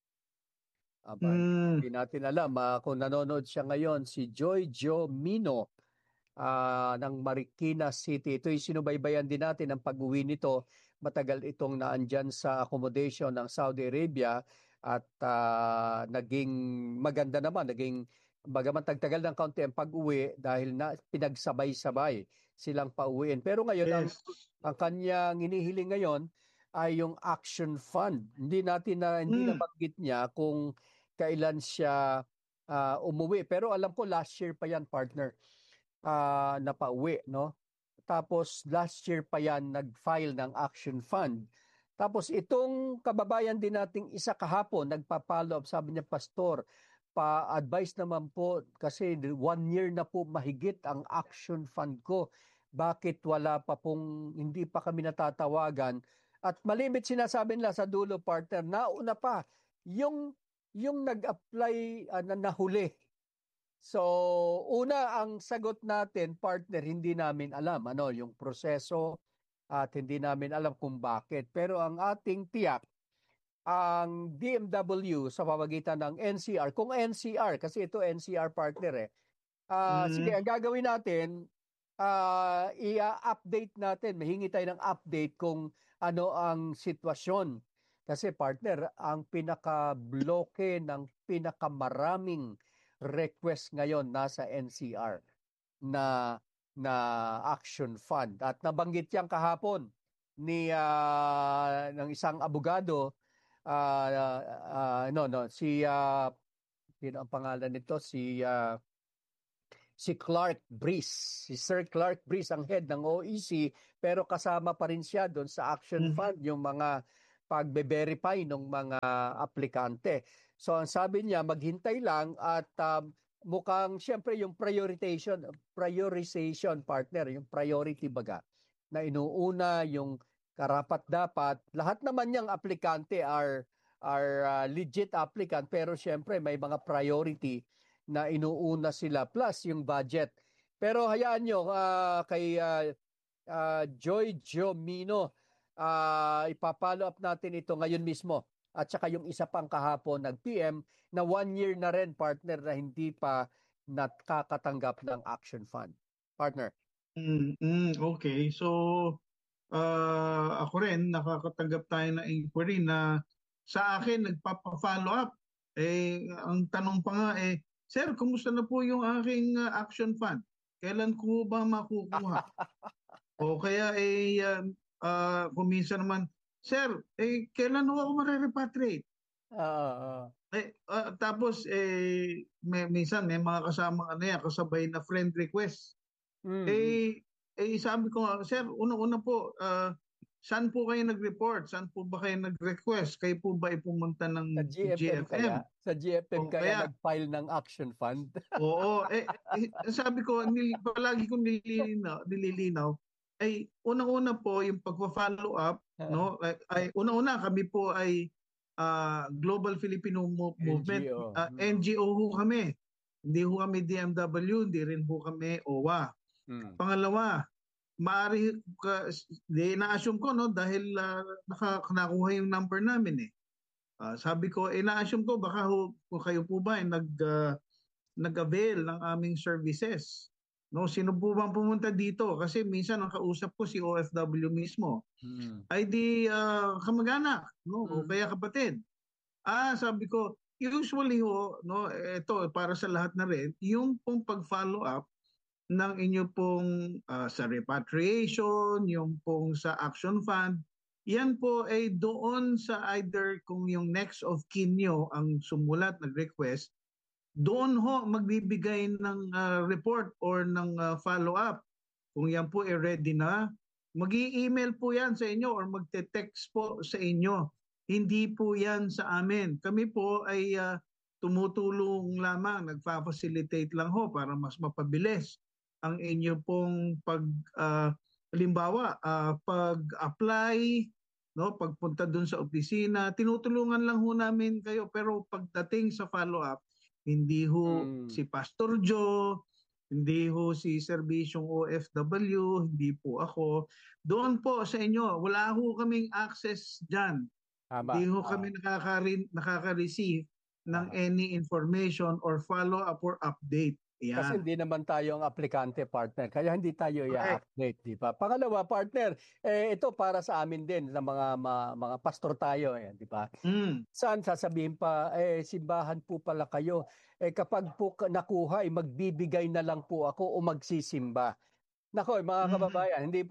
Hindi natin alam kung nanonood siya ngayon, si Joy Jo Mino ng Marikina City. Ito'y sinubaybayan din natin ang pag-uwi nito. Matagal itong naandyan sa accommodation ng Saudi Arabia at naging maganda naman, bagaman tagtagal ng kaunti ang pag-uwi dahil na pinagsabay-sabay silang pauwiin. Pero ngayon, ang kanyang hinihiling ngayon ay yung action fund. Hindi nabanggit niya kung kailan siya umuwi. Pero alam ko last year pa yan, partner, na pauwi, no? Tapos last year pa yan nag-file ng action fund. Tapos itong kababayan din nating isa kahapon, nagpa-follow up, sabi niya, Pastor, pa-advise naman po kasi 1 year na po mahigit ang action fund ko. Bakit hindi pa kami natatawagan? At malimit sinasabi nila sa dulo, partner, nauna pa yung nag-apply na nahuli. So, una ang sagot natin, partner, hindi namin alam yung proseso at hindi namin alam kung bakit. Pero ang ating tiyak, ang DMW sa pamamagitan ng NCR, kung NCR, kasi ito NCR partner sige, ang gagawin natin, i-update natin, mahingi tayo ng update kung ano ang sitwasyon. Kasi partner, ang pinaka-bloke ng pinakamaraming request ngayon nasa NCR na action fund. At nabanggit yan kahapon ng isang abogado, sino ang pangalan nito? Si si Clark Breeze. Si Sir Clark Breeze ang head ng OEC, pero kasama pa rin siya doon sa Action Fund, yung mga pagbe-verify ng mga aplikante. So ang sabi niya, maghintay lang at mukhang siyempre yung prioritization partner, yung priority baga, na inuuna yung karapat-dapat. Lahat naman niyang aplikante are legit applicant, pero siyempre may mga priority na inuuna sila plus yung budget. Pero hayaan nyo kay Joy Jomino, ipapollow up natin ito ngayon mismo. At saka yung isa pang kahapon nag-PM na 1 year na rin, partner, na hindi pa nakakatanggap ng Action Fund. Partner. Okay. So, ako rin, nakakatanggap tayo ng inquiry na sa akin, nagpapa-follow up. Ang tanong pa nga Sir, kumusta na po yung aking Action Fund? Kailan ko ba makukuha? O kaya kung minsan naman, Sir, kailan ho ako mare-repatriate? Tapos, minsan may mga kasama kasabay na friend request. Sabi ko, Sir, una-una po, saan po kayo nag-report? Saan po ba kayo nag-request? Kayo po ba pumunta ng GFM? Sa GFM kaya nag-file ng Action Fund? Oo. Sabi ko, palagi kong nililinaw, unang-una po yung pagpa-follow up, no? Unang-una kami po ay Global Filipino Movement. NGO ho kami. Hindi ho kami DMW, hindi rin ho kami OWA. Pangalawa, na-assume ko, no, dahil nakuha yung number namin sabi ko, na-assume ko baka kung kayo po ba nag-avail ng aming services. No, sino po bang pumunta dito? Kasi minsan ang kausap ko si OFW mismo. Ay di kamag-anak, no, o kaya kapatid. Sabi ko, usually no, ito para sa lahat na rin, yung pong pag-follow up ng inyo pong sa repatriation, yung pong sa Action Fund, yan po ay doon sa either kung yung next of kin nyo ang sumulat, nag-request, doon ho magbibigay ng report or ng follow-up. Kung yan po ay ready na, mag-i-email po yan sa inyo or magte-text po sa inyo. Hindi po yan sa amin. Kami po ay tumutulong lamang, nagfa-facilitate lang ho para mas mapabilis ang inyo pong halimbawa, pag-apply, no, pagpunta doon sa opisina, tinutulungan lang ho namin kayo, pero pagdating sa follow-up, hindi ho si Pastor Joe, hindi ho si Serbisyong OFW, hindi po ako. Doon po sa inyo, wala ho kaming access dyan. Hindi ho kami nakaka-receive ng any information or follow-up or update. Yan. Kasi hindi naman tayo ang aplikante, partner. Kaya hindi tayo i-update, di ba? Pangalawa, partner, ito para sa amin din, na mga pastor tayo, di ba? Saan sasabihin pa, simbahan po pala kayo. Kapag po nakuha, magbibigay na lang po ako o magsisimba. Nako, mga kababayan, hindi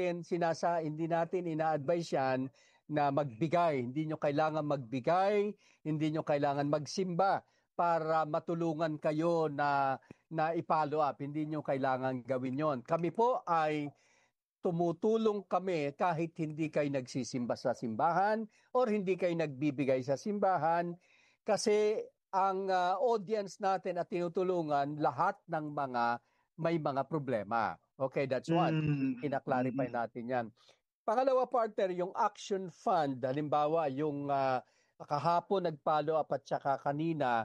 natin ina-advise yan na magbigay. Hindi nyo kailangan magbigay, hindi nyo kailangan magsimba para matulungan kayo na i-follow up. Hindi nyo kailangan gawin yon. Kami po ay tumutulong kami kahit hindi kayo nagsisimba sa simbahan or hindi kayo nagbibigay sa simbahan kasi ang audience natin at tinutulungan lahat ng may mga problema. Okay, that's one. Ina-clarify natin yan. Pangalawa, partner, yung Action Fund, halimbawa yung kahapon nag-follow up at saka kanina,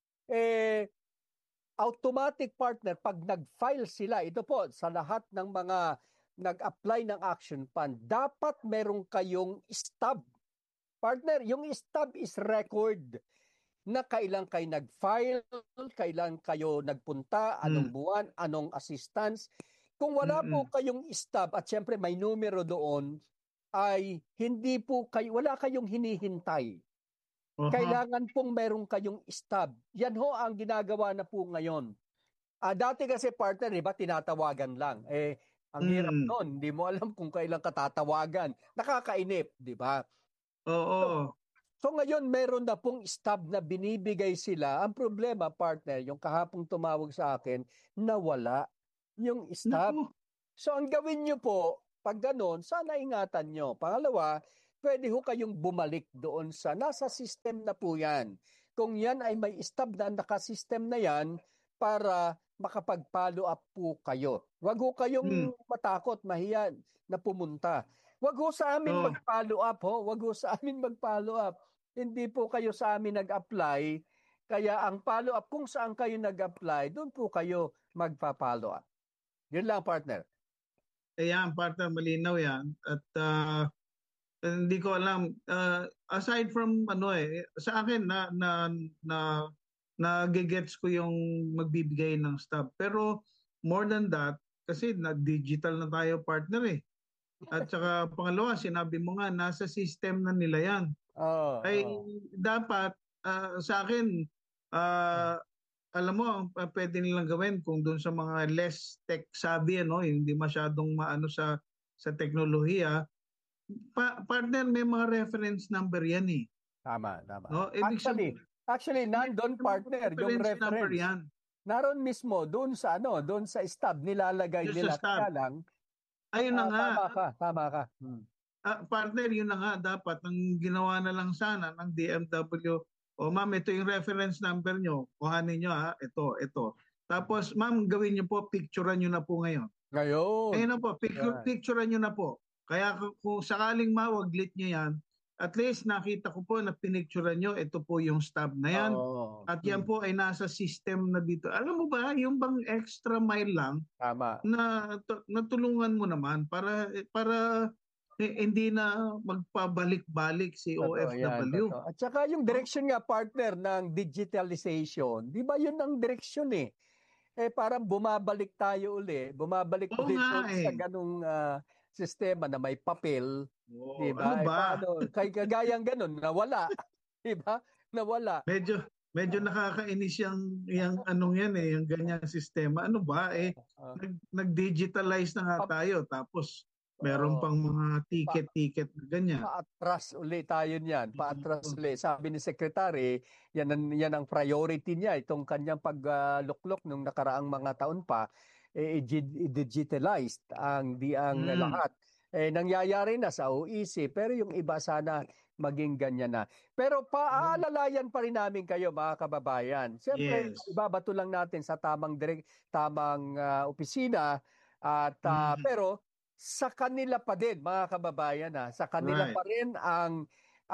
automatic, partner, pag nag-file sila, ito po, sa lahat ng mga nag-apply ng Action Fund, dapat meron kayong stub. Partner, yung stub is record na kailan kayo nag-file, kailan kayo nagpunta, anong buwan, anong assistance. Kung wala po kayong stub at syempre may numero doon, ay hindi po wala kayong hinihintay. Kailangan pong meron kayong stub. Yan ho ang ginagawa na po ngayon. Dati kasi, partner, diba, tinatawagan lang. Ang hirap noon, hindi mo alam kung kailan katatawagan. Nakakainip, di ba? Oo. So ngayon meron na pong stub na binibigay sila. Ang problema, partner, yung kahapong tumawag sa akin, nawala yung stub. Naku. So ang gawin nyo po, pag ganun, sana ingatan nyo. Pangalawa, pwede ho kayong bumalik doon sa nasa system na po yan. Kung yan ay may stub na naka-system na yan para makapag-follow up po kayo. Huwag ho kayong matakot, mahiya na pumunta. Huwag ho sa amin mag-follow up, ho. Huwag ho sa amin mag-follow up. Hindi po kayo sa amin nag-apply. Kaya ang follow up, kung saan kayo nag-apply, doon po kayo magpa-follow up. Yun lang, partner. Ayan, partner, malinaw yan. At hindi ko alam, aside from sa akin na-gets ko yung magbibigay ng stub. Pero more than that, kasi na-digital na tayo, partner eh. At saka pangalawa, sinabi mo nga, nasa system na nila yan. Dapat sa akin, alam mo, pwede nilang gawin kung doon sa mga less tech savvy, hindi masyadong maano sa teknolohiya, partner, may mga reference number yan eh. Tama. No? Actually, nandun, partner, yung reference. Yan. Naroon mismo, doon sa stub, nilalagay Doon nila. sa stub. Kaya lang, ayun na nga. Tama ka. Partner, yun na nga, dapat ang ginawa na lang sana ng DMW, ma'am, ito yung reference number nyo, kuhanin nyo ito. Tapos ma'am, gawin nyo po, picturean nyo na po ngayon. Ayun na po, picturean nyo na po. Kaya kung sakaling mawaglit nyo yan, at least nakita ko po na pinicturean nyo, ito po yung stub na yan. At yan po ay nasa system na dito. Alam mo ba, yung bang extra mile lang, tama, na natulungan mo naman para hindi na magpabalik-balik si OFW. At saka yung direction nga, partner, ng digitalization, di ba yun ang direction eh? Parang bumabalik tayo uli. Bumabalik ulit sa ganung sistema na may papel. Di ba? Ano ba? Kagayang ganun, nawala. Di ba? Nawala. Medyo nakakainis yung anong yan eh, yung ganyang sistema. Ano ba eh, nag-digitalize na nga tayo, tapos meron pang mga ticket na ganyan. Paatras uli tayo niyan. Paatras uli. Sabi ni Secretary, yan ang priority niya. Itong kanyang pagluklok nung nakaraang mga taon pa, digitalized ang lahat. Nangyayari na sa OEC, pero yung iba sana maging ganyan na. Pero paalalayan pa rin namin kayo, mga kababayan. Siyempre, ibabato lang natin sa tamang opisina. At pero sa kanila pa din, mga kababayan, sa kanila pa rin ang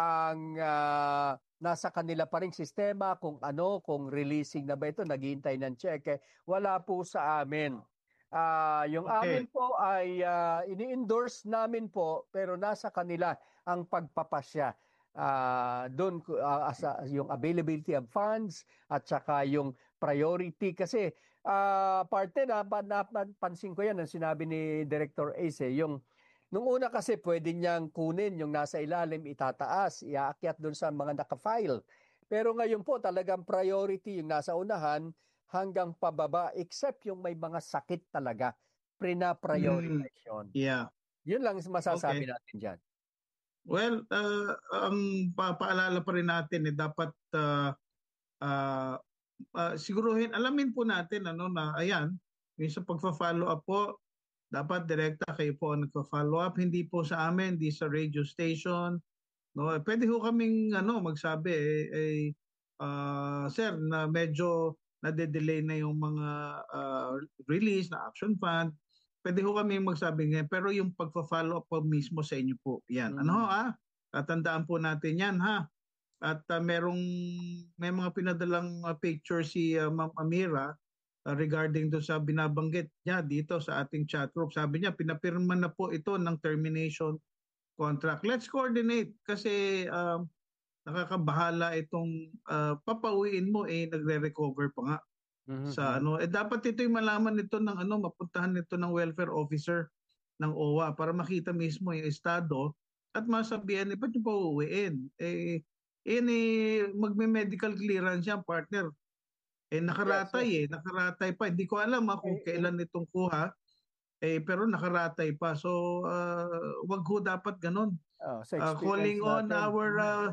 nasa kanila pa rin sistema kung releasing na ba ito, naghihintay ng check. Wala po sa amin. Yung amin po ay ini-endorse namin po, pero nasa kanila ang pagpapasya. Doon yung availability of funds at saka yung priority kasi parte napansin ko yan ang sinabi ni Director Ace nung una kasi pwede niyang kunin yung nasa ilalim, itataas, iaakyat doon sa mga naka-file. Pero ngayon po talagang priority yung nasa unahan hanggang pababa, except yung may mga sakit talaga, prina-prioritize yun. Yun lang masasabi natin dyan. Well, ang paalala pa rin natin dapat siguruhin, alamin po natin na ayan, yung sa pagpa-follow up po, dapat direkta kayo po nagpa-follow up, hindi po sa amin, hindi sa radio station. No, pwede ho kaming magsabi sir, na medyo nade-delay na yung mga release na action fund. Pwede ho kami magsabi ngayon, pero yung pagpa-follow up po mismo sa inyo po. Yan. Tatandaan po natin yan At may mga pinadalang picture si Ma'am Amira regarding do sa binabanggit niya dito sa ating chat group. Sabi niya, pinapirma na po ito ng termination contract. Let's coordinate kasi nakakabahala itong papauwiin mo nagre-recover pa nga. Sa dapat ito yung malaman nito ng mapuntahan nito ng welfare officer ng OWA para makita mismo yung estado at masabihan ba't yung pauwiin? Magme-medical clearance yan, partner. Nakaratay nakaratay pa. Hindi ko alam kung kailan itong kuha. Pero nakaratay pa. So wag ho dapat ganun. Calling on our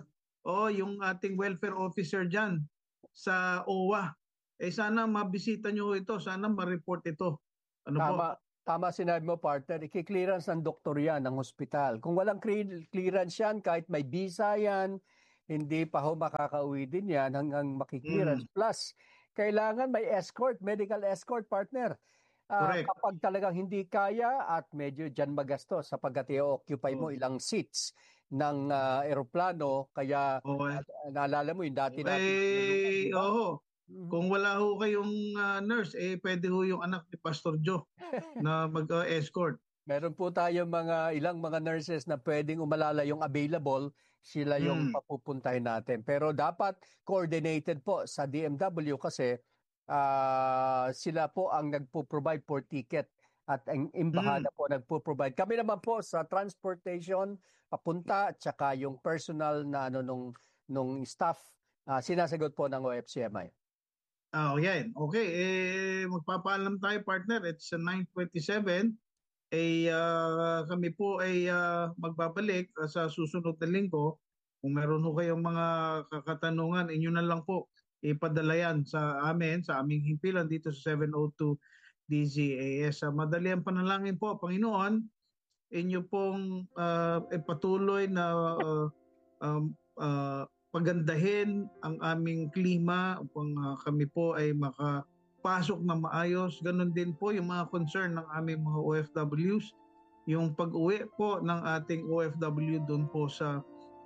yung ating welfare officer dyan sa OWA. Sana mabisita nyo ito, sana ma-report ito. Ano po? Tama sinabi mo, partner. I-clearance ng doktor yan, ng hospital. Kung walang clearance yan, kahit may visa yan, hindi pa ho makakauwi din yan hanggang makiklearance. Plus, kailangan may escort, medical escort, partner. Kapag talagang hindi kaya at medyo dyan magastos sapagkat i-occupy mo ilang seats ng eroplano, kaya naalala mo yung dati natin. Kung wala ho kayong nurse, pwede ho yung anak ni Pastor Joe na mag-escort. Meron po tayo ilang mga nurses na pwedeng umalala yung available, sila yung papupuntahin natin. Pero dapat coordinated po sa DMW kasi sila po ang nagpo-provide for ticket at ang embahada po nagpo-provide. Kami naman po sa transportation papunta at saka yung personal na nung staff sinasagot po ng OFCMI. Yan. Okay, magpapaalam tayo, partner. It's 9:27. Kami po ay magbabalik sa susunod na linggo. Kung meron ho kayong mga katanungan, inyo na lang po ipadala yan sa amin, sa aming himpilan dito sa 702 DZAS. Madalian panalangin po, Panginoon, inyo pong patuloy na pagandahin ang aming klima upang kami po ay makapasok na maayos. Ganon din po yung mga concern ng aming mga OFWs. Yung pag-uwi po ng ating OFW doon po sa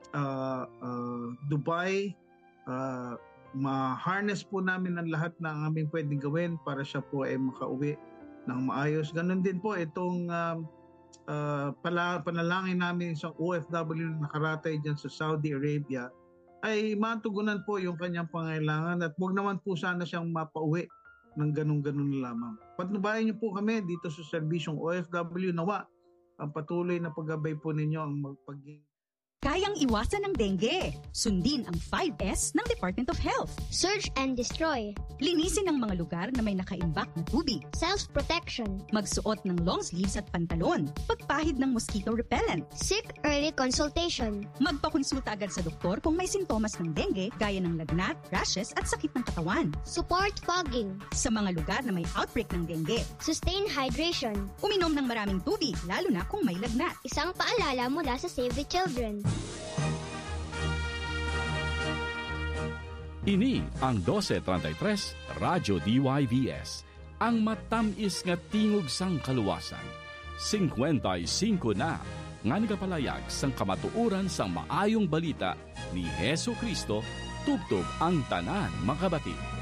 Dubai, ma-harness po namin ang lahat ng aming pwedeng gawin para siya po ay makauwi ng maayos. Ganon din po itong panalangin namin sa OFW na nakaratay dyan sa Saudi Arabia ay matugunan po yung kanyang pangailangan at huwag naman po sana siyang mapauwi ng ganun-ganun lamang. Patnubayan niyo po kami dito sa serbisyong OFW. Nawa ang patuloy na paggabay po ninyo ang magpaging Kayang iwasan ng dengue. Sundin ang 5S ng Department of Health. Search and destroy. Linisin ang mga lugar na may nakaimbak na tubig. Self-protection. Magsuot ng long sleeves at pantalon. Pagpahid ng mosquito repellent. Seek early consultation. Magpakonsulta agad sa doktor kung may sintomas ng dengue gaya ng lagnat, rashes at sakit ng katawan. Support fogging. Sa mga lugar na may outbreak ng dengue. Sustain hydration. Uminom ng maraming tubig, lalo na kung may lagnat. Isang paalala mula sa Save the Children. Ini ang 1233 Radyo DYVS, ang matamis nga tingog sang kaluwasan. 55 na nga nagapalayag sang kamatuuran sang maayong balita ni Hesu Kristo tubtob ang tanan makabati.